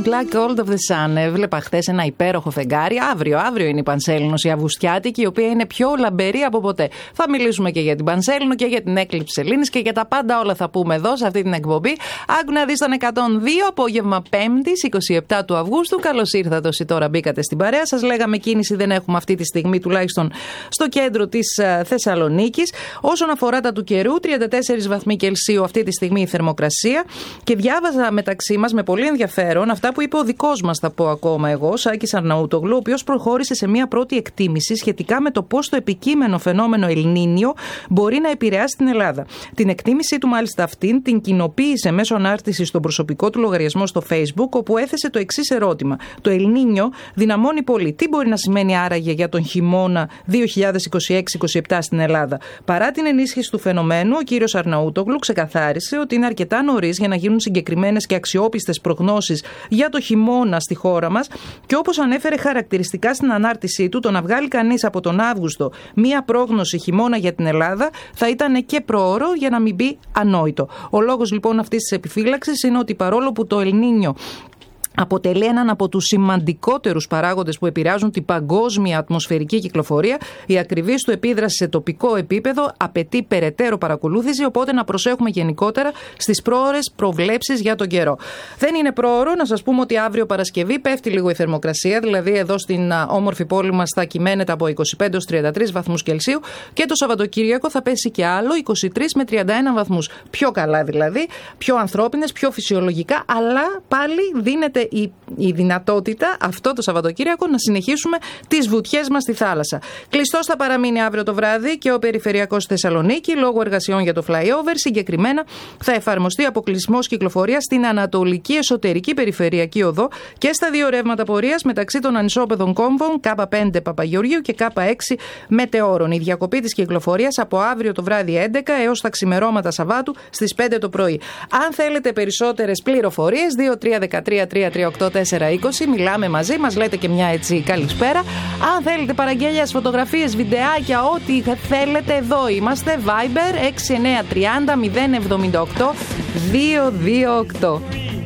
Black Gold of the Sun. Έβλεπα χθες ένα υπέροχο φεγγάρι. Αύριο είναι η Πανσέλινος, η Αυγουστιάτικη, η οποία είναι πιο λαμπερή από ποτέ. Θα μιλήσουμε και για την Πανσέλινο και για την έκλειψη σελήνης και για τα πάντα όλα θα πούμε εδώ σε αυτή την εκπομπή. Άκου να δεις τον 102, απόγευμα 5ης, 27 του Αυγούστου. Καλώς ήρθατε όσοι τώρα μπήκατε στην παρέα. Σας λέγαμε κίνηση δεν έχουμε αυτή τη στιγμή, τουλάχιστον στο κέντρο της Θεσσαλονίκης. Όσον αφορά τα του καιρού, 34 βαθμοί Κελσίου αυτή τη στιγμή η θερμοκρασία. Και διάβαζα μεταξύ μας με πολύ ενδιαφέρον αυτά που είπε ο δικός μας, θα πω ακόμα εγώ, Σάκης Αρναούτογλου, ο οποίος προχώρησε σε μια πρώτη εκτίμηση σχετικά με το πώς το επικείμενο φαινόμενο Ελνίνιο μπορεί να επηρεάσει την Ελλάδα. Την εκτίμησή του, μάλιστα, αυτήν την κοινοποίησε μέσω ανάρτηση στον προσωπικό του λογαριασμό στο Facebook, όπου έθεσε το εξής ερώτημα. Το Ελνίνιο δυναμώνει πολύ. Τι μπορεί να σημαίνει άραγε για τον χειμώνα 2026-27 στην Ελλάδα? Παρά την ενίσχυση του φαινομένου, ο κύριος Αρναούτογλου ξεκαθάρισε ότι είναι αρκετά νωρίς για να γίνουν συγκεκριμένες και αξιόπιστες προγνώσεις για το χειμώνα στη χώρα μας, και όπως ανέφερε χαρακτηριστικά στην ανάρτησή του, το να βγάλει κανείς από τον Αύγουστο μία πρόγνωση χειμώνα για την Ελλάδα θα ήταν και προώρο, για να μην πει ανόητο. Ο λόγος λοιπόν αυτής της επιφύλαξης είναι ότι παρόλο που το Ελνίνιο αποτελεί έναν από τους σημαντικότερους παράγοντες που επηρεάζουν την παγκόσμια ατμοσφαιρική κυκλοφορία, η ακριβής του επίδραση σε τοπικό επίπεδο απαιτεί περαιτέρω παρακολούθηση, οπότε να προσέχουμε γενικότερα στις πρόωρες προβλέψεις για τον καιρό. Δεν είναι πρόωρο να σας πούμε ότι αύριο Παρασκευή πέφτει λίγο η θερμοκρασία, δηλαδή εδώ στην όμορφη πόλη μας θα κυμαίνεται από 25 έως 33 βαθμούς Κελσίου, και το Σαββατοκύριακο θα πέσει και άλλο 23 με 31 βαθμούς. Πιο καλά δηλαδή, πιο ανθρώπινες, πιο φυσιολογικά, αλλά πάλι δίνεται η δυνατότητα αυτό το Σαββατοκύριακο να συνεχίσουμε τις βουτιές μας στη θάλασσα. Κλειστός θα παραμείνει αύριο το βράδυ και ο περιφερειακός στη Θεσσαλονίκη λόγω εργασιών για το flyover. Συγκεκριμένα θα εφαρμοστεί αποκλεισμός κυκλοφορίας στην Ανατολική Εσωτερική Περιφερειακή Οδό και στα δύο ρεύματα πορείας μεταξύ των ανισόπεδων κόμβων K5 Παπαγεωργίου και K6 Μετεώρων. Η διακοπή της κυκλοφορίας από αύριο το βράδυ 11 έως τα ξημερώματα Σαββάτου στις 5 το πρωί. Αν θέλετε περισσότερες πληροφορίες, 2-3-13-3-3-8-4-20, μιλάμε μαζί, μας λέτε και μια έτσι καλησπέρα. Αν θέλετε παραγγέλιες, φωτογραφίες, βιντεάκια, ό,τι θέλετε, εδώ είμαστε. Viber 6930 078 228.